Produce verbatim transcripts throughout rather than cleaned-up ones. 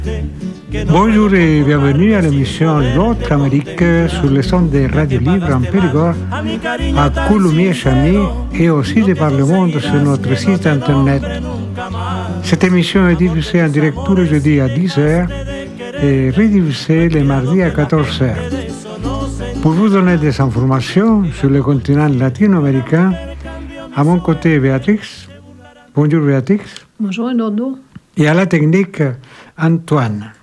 Bonjour et bienvenue à l'émission L'autre Amérique sur les ondes de Radio Libre en Périgord, à Coulommiers-Chamy et aussi de par le monde sur notre site internet. Cette émission est diffusée en direct tous les jeudis à dix heures et rediffusée les mardis à quatorze heures. Pour vous donner des informations sur le continent latino-américain, à mon côté Béatrix. Bonjour Béatrix. Bonjour Eduardo. Et à la technique, Antoine.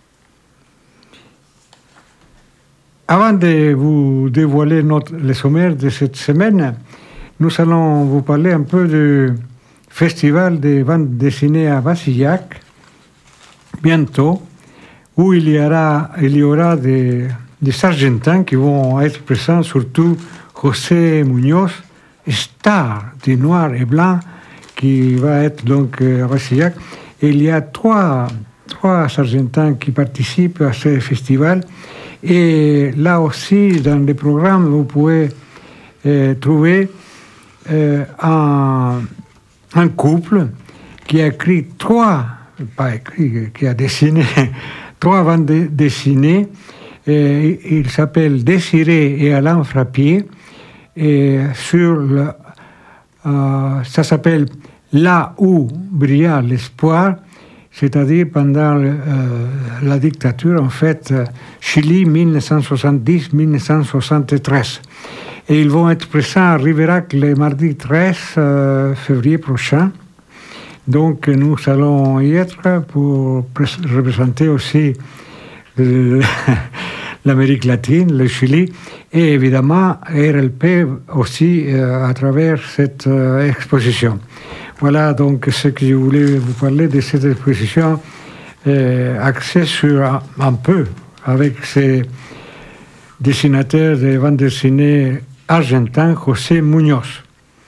Avant de vous dévoiler notre, le sommaire de cette semaine, nous allons vous parler un peu du festival de bande dessinée à Basillac, bientôt, où il y aura, il y aura des, des Argentins qui vont être présents, surtout José Muñoz, star du noir et blanc, qui va être donc à Basillac. Et il y a trois, trois Argentins qui participent à ce festival. Et là aussi, dans le programme, vous pouvez euh, trouver euh, un, un couple qui a écrit trois, pas écrit, qui a dessiné trois bandes dessinées. Et il s'appelle Désiré et Alain Frappier. Et sur le, euh, ça s'appelle Là où brilla l'espoir, c'est-à-dire pendant euh, la dictature, en fait, Chili dix-neuf cent soixante-dix à dix-neuf cent soixante-treize. Et ils vont être présents à Riverac le mardi treize euh, février prochain. Donc nous allons y être pour représenter aussi euh, l'Amérique latine, le Chili, et évidemment R L P aussi euh, à travers cette euh, exposition. Voilà donc ce que je voulais vous parler de cette exposition euh, axée sur un, un peu avec ces dessinateurs de bande dessinée argentins, José Muñoz.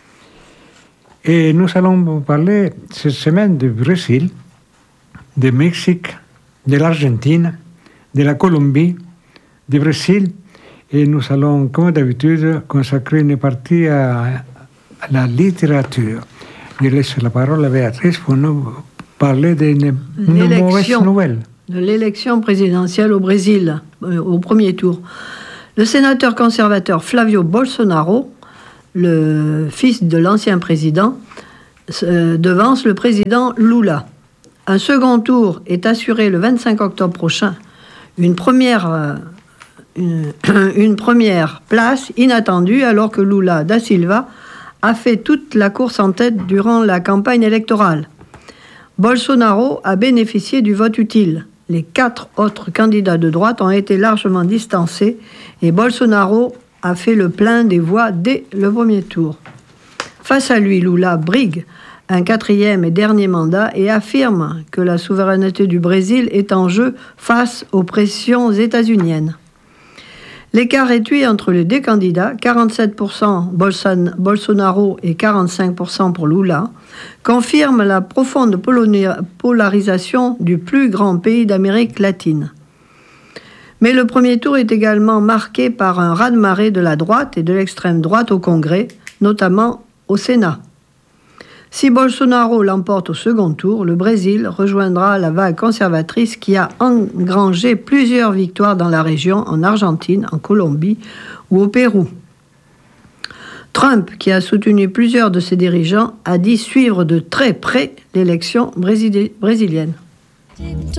Et nous allons vous parler cette semaine du Brésil, du Mexique, de l'Argentine, de la Colombie, du Brésil, et nous allons, comme d'habitude, consacrer une partie à, à la littérature. Je laisse la parole à Béatrice pour nous parler d'une mauvaise nouvelle. De l'élection présidentielle au Brésil, euh, au premier tour. Le sénateur conservateur Flavio Bolsonaro, le fils de l'ancien président, euh, devance le président Lula. Un second tour est assuré le vingt-cinq octobre prochain. Une première, euh, une, une première place inattendue alors que Lula da Silva a fait toute la course en tête durant la campagne électorale. Bolsonaro a bénéficié du vote utile. Les quatre autres candidats de droite ont été largement distancés et Bolsonaro a fait le plein des voix dès le premier tour. Face à lui, Lula brigue un quatrième et dernier mandat et affirme que la souveraineté du Brésil est en jeu face aux pressions états-uniennes. L'écart réduit entre les deux candidats, quarante-sept pour cent Bolson, Bolsonaro et quarante-cinq pour cent pour Lula, confirme la profonde polarisation du plus grand pays d'Amérique latine. Mais le premier tour est également marqué par un raz-de-marée de la droite et de l'extrême droite au Congrès, notamment au Sénat. Si Bolsonaro l'emporte au second tour, le Brésil rejoindra la vague conservatrice qui a engrangé plusieurs victoires dans la région, en Argentine, en Colombie ou au Pérou. Trump, qui a soutenu plusieurs de ses dirigeants, a dit suivre de très près l'élection brésilienne.